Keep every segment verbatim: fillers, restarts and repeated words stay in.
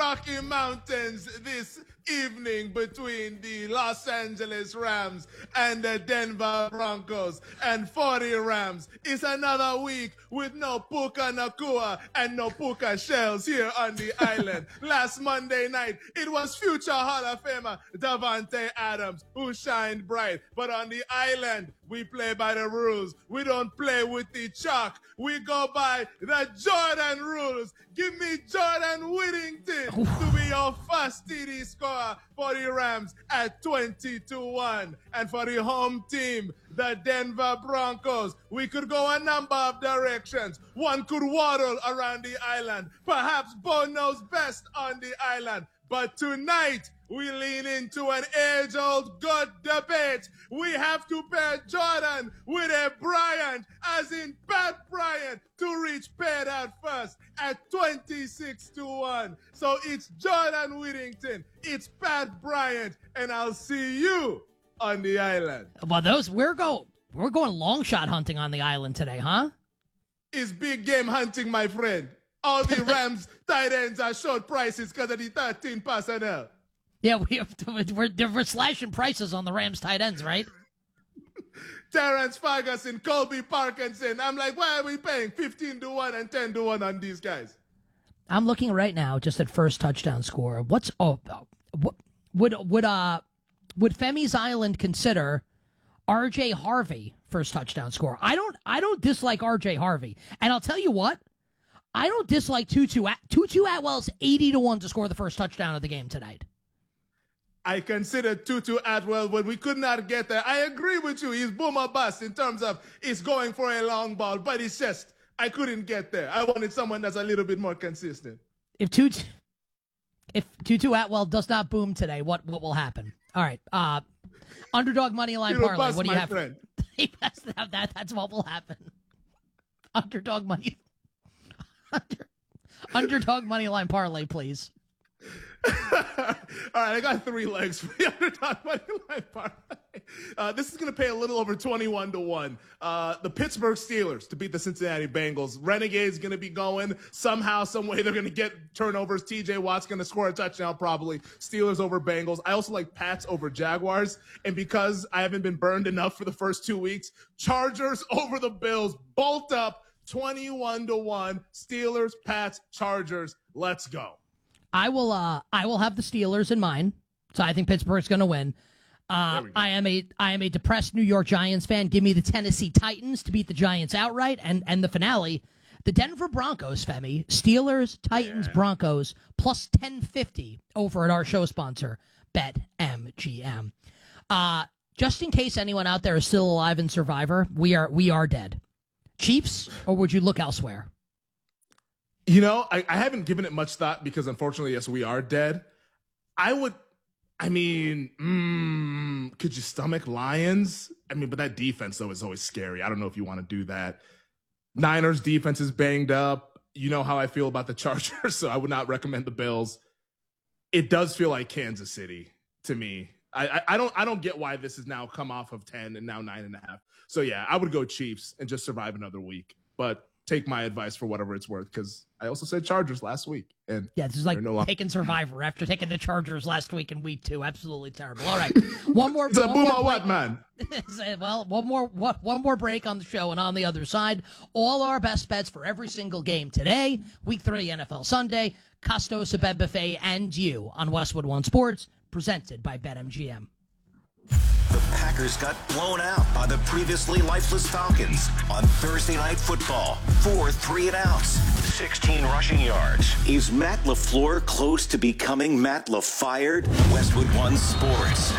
Rocky Mountains this evening between the Los Angeles Rams and the Denver Broncos. And forty Rams is another week with no Puka Nakua and no Puka Shells here on the island. Last Monday night, it was future Hall of Famer Davante Adams who shined bright. But on the island, we play by the rules. We don't play with the chalk. We go by the Jordan rules. Give me Jordan Whittington to be your first T D scorer for the Rams at twenty to one. And for the home team, the Denver Broncos, we could go a number of directions. One could waddle around the island. Perhaps Bo knows best on the island. But tonight, we lean into an age-old good debate. We have to pair Jordan with a Bryant, as in Pat Bryant, to reach paid out first at twenty-six to one. So it's Jordan Whittington, it's Pat Bryant, and I'll see you on the island. Well, those we're go we're going long shot hunting on the island today, huh? It's big game hunting, my friend. All the Rams tight ends are short prices because of the thirteen personnel. Yeah, we have to, we're, we're slashing prices on the Rams tight ends, right? Terrence Ferguson, Colby Parkinson. I'm like, why are we paying fifteen to one and ten to one on these guys? I'm looking right now just at first touchdown score. What's oh, what would would uh would Femi's Island consider R J Harvey first touchdown score? I don't I don't dislike R J Harvey, and I'll tell you what, I don't dislike Tutu Tutu Atwell's eighty to one to score the first touchdown of the game tonight. I consider Tutu Atwell when we could not get there. I agree with you. He's boom or bust in terms of he's going for a long ball, but it's just I couldn't get there. I wanted someone that's a little bit more consistent. If Tutu, if Tutu Atwell does not boom today, what what will happen? All right, uh, underdog money line It'll parlay. bust, What do you my have? friend. that, that that's what will happen. Underdog money. Under, underdog money line parlay, please. All right, I got three legs for the underdog money line parlay. Uh, this is going to pay a little over twenty-one to one. Uh, the Pittsburgh Steelers to beat the Cincinnati Bengals. Renegade's going to be going. Somehow, some way, they're going to get turnovers. T J Watt's going to score a touchdown probably. Steelers over Bengals. I also like Pats over Jaguars. And because I haven't been burned enough for the first two weeks, Chargers over the Bills. Bolt up twenty-one to one. Steelers, Pats, Chargers. Let's go. I will uh I will have the Steelers in mind. So I think Pittsburgh's going to win. Uh, I am a I am a depressed New York Giants fan. Give me the Tennessee Titans to beat the Giants outright, and and the finale, the Denver Broncos, Femi. Steelers, Titans, yeah. Broncos plus ten fifty over at our show sponsor, BetMGM. Uh, just in case anyone out there is still alive in Survivor, we are we are dead. Chiefs, or would you look elsewhere? You know, I, I haven't given it much thought because, unfortunately, yes, we are dead. I would, I mean, mm, could you stomach Lions? I mean, but that defense, though, is always scary. I don't know if you want to do that. Niners defense is banged up. You know how I feel about the Chargers, so I would not recommend the Bills. It does feel like Kansas City to me. I, I, I don't I don't get why this has now come off of ten and now nine and a half. So, yeah, I would go Chiefs and just survive another week. But take my advice for whatever it's worth, because I also said Chargers last week. And yeah, this is like no taking Survivor after taking the Chargers last week in week two. Absolutely terrible. All right, one more. It's a one boom more or what, man? Well, one more what one more break on the show, and on the other side, all our best bets for every single game today, week three N F L Sunday, Costos, a Bet Buffet, and you on Westwood One Sports, presented by BetMGM. The Packers got blown out by the previously lifeless Falcons on Thursday Night Football. Four three and outs, sixteen rushing yards. Is Matt LaFleur close to becoming Matt LaFired? Westwood One Sports.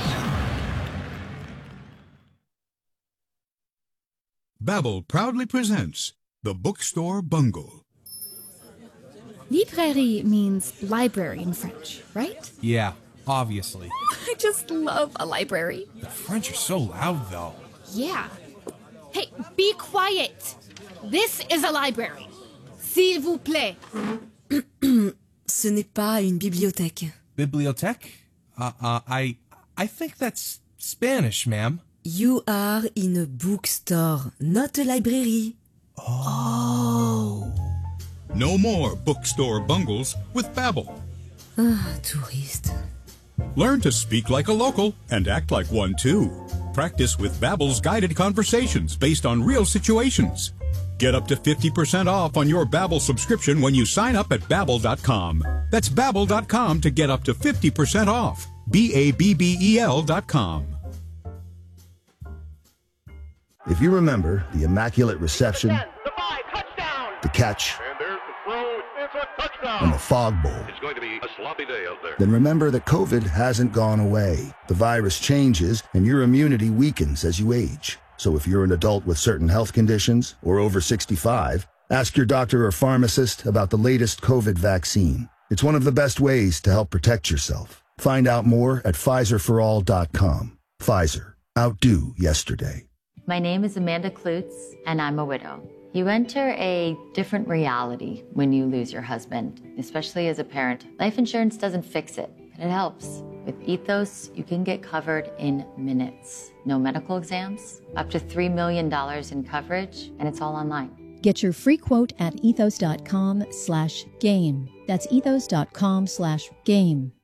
Babbel proudly presents The Bookstore Bungle. Librairie means library in French, right? Yeah, obviously. I just love a library. The French are so loud, though. Yeah. Hey, be quiet. This is a library. S'il vous plaît. Ce n'est pas une bibliothèque. Bibliothèque? Uh, uh, I, I think that's Spanish, ma'am. You are in a bookstore, not a library. Oh. No more bookstore bungles with Babbel. Ah, touriste. Learn to speak like a local and act like one too. Practice with Babbel's guided conversations based on real situations. Get up to fifty percent off on your Babbel subscription when you sign up at Babbel dot com. That's Babbel dot com to get up to fifty percent off. B A B B E L dot com. If you remember the immaculate reception, the five, touchdown. the catch, And there's the throw. It's a touchdown. and the fog bowl, It's going to be a sloppy day out there. then remember that COVID hasn't gone away. The virus changes and your immunity weakens as you age. So if you're an adult with certain health conditions or over sixty-five, ask your doctor or pharmacist about the latest COVID vaccine. It's one of the best ways to help protect yourself. Find out more at Pfizer for all dot com. Pfizer. Outdo yesterday. My name is Amanda Klutz, and I'm a widow. You enter a different reality when you lose your husband, especially as a parent. Life insurance doesn't fix it, but it helps. With Ethos, you can get covered in minutes. No medical exams, up to three million dollars in coverage, and it's all online. Get your free quote at ethos dot com slash game. That's ethos dot com slash game.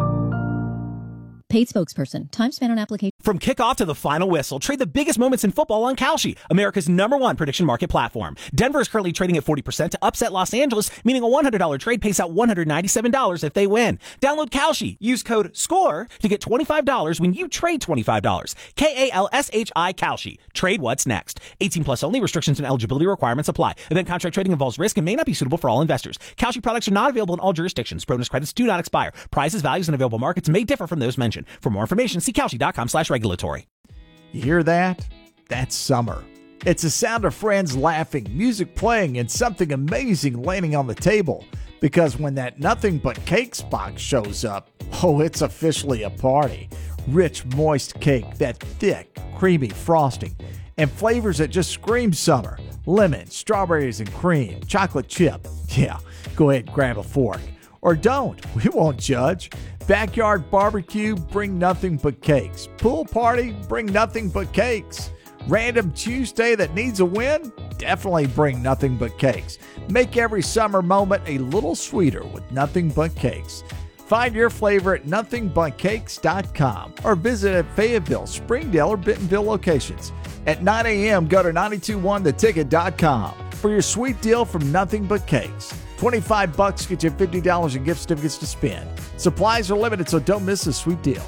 Paid spokesperson. Time spent on application. From kickoff to the final whistle, trade the biggest moments in football on Kalshi, America's number one prediction market platform. Denver is currently trading at forty percent to upset Los Angeles, meaning a one hundred dollars trade pays out one hundred ninety-seven dollars if they win. Download Kalshi. Use code SCORE to get twenty-five dollars when you trade twenty-five dollars. K A L S H I Kalshi. Trade what's next. eighteen plus only. Restrictions and eligibility requirements apply. Event contract trading involves risk and may not be suitable for all investors. Kalshi products are not available in all jurisdictions. Bonus credits do not expire. Prices, values, and available markets may differ from those mentioned. For more information, see Kalshi dot com slash regulatory. You hear that? That's summer. It's the sound of friends laughing, music playing, and something amazing landing on the table. Because when that Nothing But Cakes box shows up, oh, it's officially a party. Rich, moist cake, that thick, creamy frosting, and flavors that just scream summer. Lemon, strawberries and cream, chocolate chip. Yeah, go ahead and grab a fork. Or don't. We won't judge. Backyard barbecue, bring nothing but cakes. Pool party, bring nothing but cakes. Random Tuesday that needs a win? Definitely bring nothing but cakes. Make every summer moment a little sweeter with nothing but cakes. Find your flavor at nothing but cakes dot com or visit at Fayetteville, Springdale, or Bentonville locations. At nine a.m., go to nine two one the ticket dot com for your sweet deal from Nothing But Cakes. twenty-five bucks get you fifty dollars in gift certificates to spend. Supplies are limited, so don't miss this sweet deal.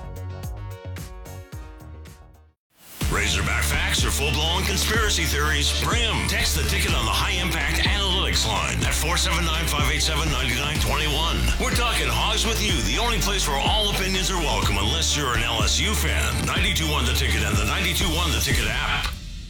Razorback facts or full-blown conspiracy theories? Bring them. Text the ticket on the High Impact Analytics line at four seven nine, five eight seven, nine nine two one. We're talking Hogs with You, the only place where all opinions are welcome unless you're an L S U fan. ninety-two one The Ticket and the ninety-two one The Ticket app.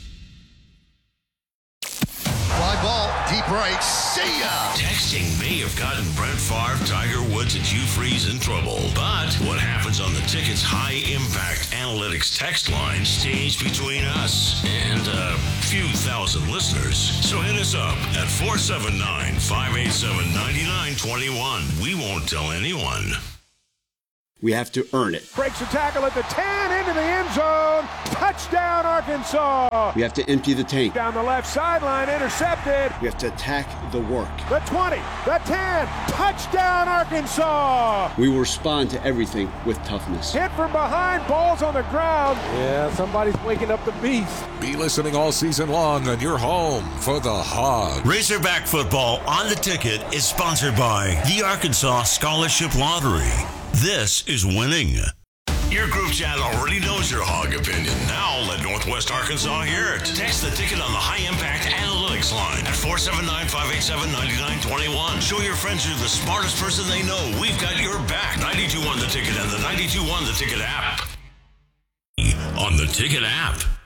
Fly ball, deep right, see ya! Texting may have gotten Brett Favre, Tiger Woods, and Hugh Freeze in trouble. But what happens on the Ticket's High Impact Analytics text line stays between us and a few thousand listeners. So hit us up at four seven nine, five eight seven, nine nine two one. We won't tell anyone. We have to earn it. Breaks the tackle at the ten, into the end zone. Touchdown, Arkansas. We have to empty the tank. Down the left sideline, intercepted. We have to attack the work. The twenty, the ten, touchdown, Arkansas. We will respond to everything with toughness. Hit from behind, balls on the ground. Yeah, somebody's waking up the beast. Be listening all season long on your home for the Hogs. Razorback football on the Ticket is sponsored by the Arkansas Scholarship Lottery. This is winning. Your group chat already knows your Hog opinion. Now let Northwest Arkansas hear it. Text the Ticket on the High Impact Analytics line at four seven nine, five eight seven, nine nine two one. Show your friends you're the smartest person they know. We've got your back. ninety-two one The Ticket and the ninety-two one The Ticket app. On the Ticket app.